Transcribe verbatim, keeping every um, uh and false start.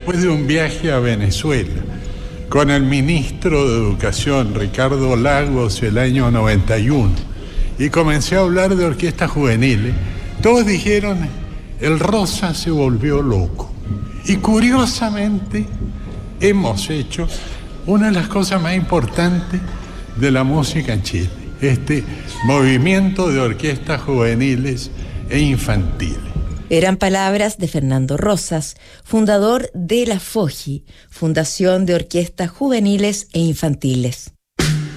después de un viaje a Venezuela con el ministro de Educación, Ricardo Lagos, el año noventa y uno, y comencé a hablar de orquestas juveniles, todos dijeron, el Rosa se volvió loco. Y curiosamente hemos hecho una de las cosas más importantes de la música en Chile, este movimiento de orquestas juveniles e infantiles. Eran palabras de Fernando Rosas, fundador de la FOJI, Fundación de Orquestas Juveniles e Infantiles.